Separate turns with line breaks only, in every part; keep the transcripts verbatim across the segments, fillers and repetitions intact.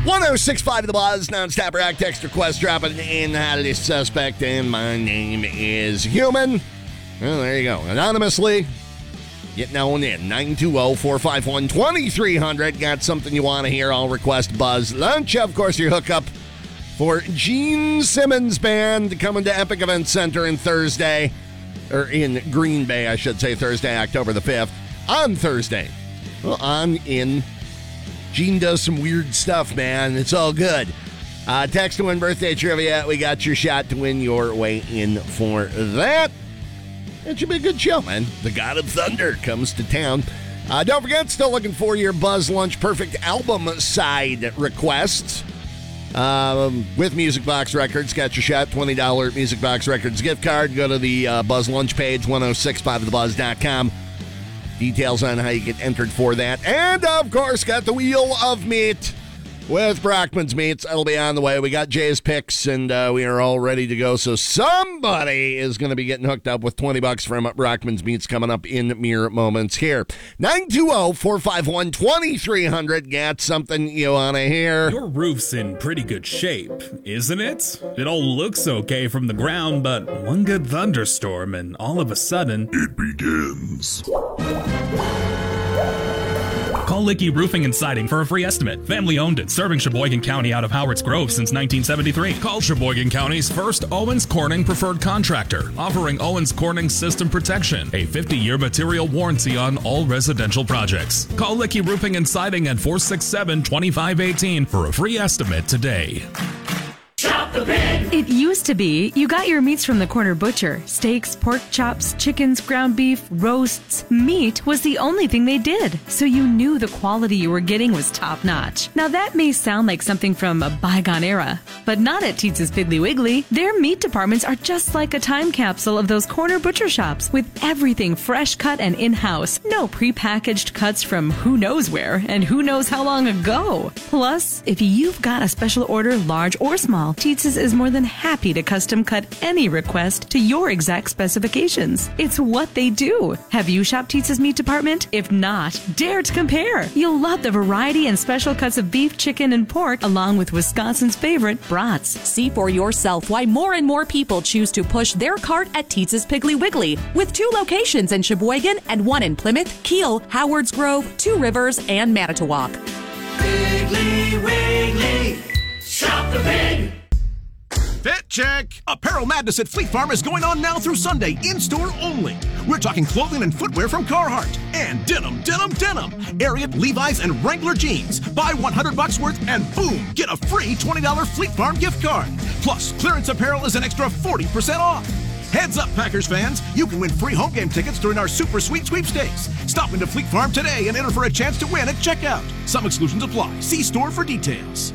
one oh six point five The Buzz, non-stop rock text request dropping in Highly Suspect, and my name is Human. Well, there you go. Anonymously, get known in nine two zero, four five one, two three zero zero. Got something you want to hear? I'll request Buzz Lunch. Of course, your hookup for Gene Simmons Band coming to Epic Event Center in Thursday, or in Green Bay, I should say, Thursday, October the fifth. On Thursday. Well, on in. Gene does some weird stuff, man. It's all good. Uh, text to win birthday trivia. We got your shot to win your way in for that. It should be a good show, man. The God of Thunder comes to town. Uh, don't forget, still looking for your Buzz Lunch Perfect album side requests. Um, with Music Box Records, got your shot, twenty dollars Music Box Records gift card. Go to the uh, Buzz Lunch page, ten sixty-five the buzz dot com. Details on how you get entered for that. And, of course, got the Wheel of Meat with Brockman's Meats. It'll be on the way. We got Jay's picks, and uh, we are all ready to go. So somebody is going to be getting hooked up with twenty bucks from Brockman's Meats coming up in mere moments here. nine two zero, four five one, two three zero zero. Got something you want to hear?
Your roof's in pretty good shape, isn't it? It all looks okay from the ground, but one good thunderstorm and all of a sudden,
it begins.
Call Licky Roofing and Siding for a free estimate. Family owned and serving Sheboygan County out of Howards Grove since nineteen seventy-three. Call Sheboygan County's first Owens Corning preferred contractor, offering Owens Corning System Protection, a fifty-year material warranty on all residential projects. Call Licky Roofing and Siding at four six seven, two five one eight for a free estimate today.
Shop the Pig!
It used to be you got your meats from the corner butcher. Steaks, pork chops, chickens, ground beef, roasts. Meat was the only thing they did, so you knew the quality you were getting was top-notch. Now that may sound like something from a bygone era, but not at Teetz's Piggly Wiggly. Their meat departments are just like a time capsule of those corner butcher shops, with everything fresh cut and in-house. No prepackaged cuts from who knows where and who knows how long ago. Plus, if you've got a special order, large or small, Teetz's is more than happy to custom cut any request to your exact specifications. It's what they do. Have you shopped Teetz's meat department? If not, dare to compare. You'll love the variety and special cuts of beef, chicken, and pork, along with Wisconsin's favorite brats.
See for yourself why more and more people choose to push their cart at Teetz's Piggly Wiggly, with two locations in Sheboygan and one in Plymouth, Kiel, Howards Grove, Two Rivers, and Manitowoc.
Piggly Wiggly, shop the pig!
Fit check! Apparel Madness at Fleet Farm is going on now through Sunday, in-store only. We're talking clothing and footwear from Carhartt, and denim, denim, denim, Ariat, Levi's, and Wrangler jeans. Buy one hundred bucks worth and boom, get a free twenty dollars Fleet Farm gift card. Plus, clearance apparel is an extra forty percent off. Heads up, Packers fans, you can win free home game tickets during our Super Sweet Sweepstakes. Stop into Fleet Farm today and enter for a chance to win at checkout. Some exclusions apply. See store for details.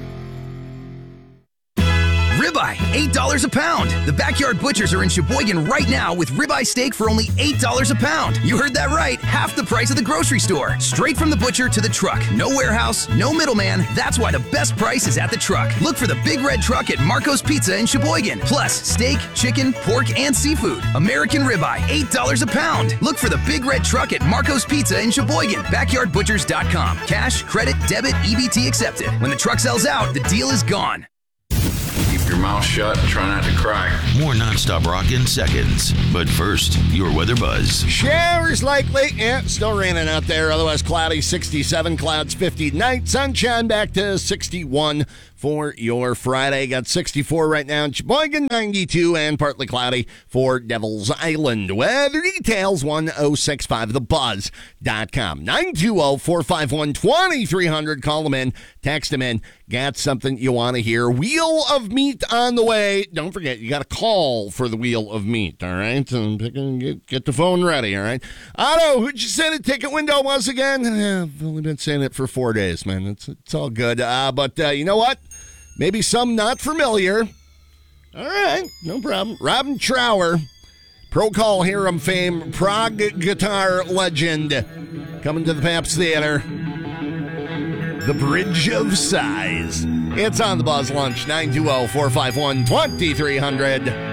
Ribeye, eight dollars a pound. The Backyard Butchers are in Sheboygan right now with ribeye steak for only eight dollars a pound. You heard that right, half the price of the grocery store. Straight from the butcher to the truck. No warehouse, no middleman. That's why the best price is at the truck. Look for the Big Red Truck at Marco's Pizza in Sheboygan. Plus, steak, chicken, pork, and seafood. American ribeye, eight dollars a pound. Look for the Big Red Truck at Marco's Pizza in Sheboygan. backyard butchers dot com. Cash, credit, debit, E B T accepted. When the truck sells out, the deal is gone.
Your mouth shut and try not to cry.
More nonstop rock in seconds. But first, your weather buzz.
Showers likely. Yeah, still raining out there. Otherwise cloudy, sixty-seven, clouds fifty. Night sunshine back to sixty-one for your Friday. Got sixty-four right now in Sheboygan, ninety-two, and partly cloudy for Devil's Island. Weather details, ten sixty-five the buzz dot com. nine two zero, four five one, two three zero zero. Call them in. Text them in. Got something you want to hear. Wheel of Meat on the way. Don't forget, you got to call for the Wheel of Meat, all right? And pick and get, get the phone ready, all right? Otto, who'd you say the ticket window was again? I've only been saying it for four days, man. It's, it's all good. Uh, but uh, you know what? Maybe some not familiar. All right, no problem. Robin Trower, Pro Call Hiram fame, prog guitar legend, coming to the Pabst Theater. The Bridge of Sighs. It's on the Buzz Lunch, nine two zero, four five one, two three zero zero.